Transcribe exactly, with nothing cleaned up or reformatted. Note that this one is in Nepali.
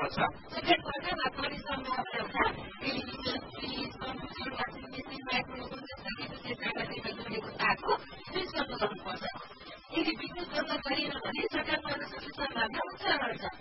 गर्नुपर्छ। सेकेन्ड पटमा परिसम्भावना एउटा एलिमिनेसी कम्प्युटर वासिङ मेसिन माइक्रोवेभ जस्ता विद्युतीय सामग्रीमा जोडिएको तारको स्विच बन्द गर्नुपर्छ। यदि विद्युत बन्द गरिएन भने सट्टा पर्न सक्ने सम्भावना उच्च रहन्छ।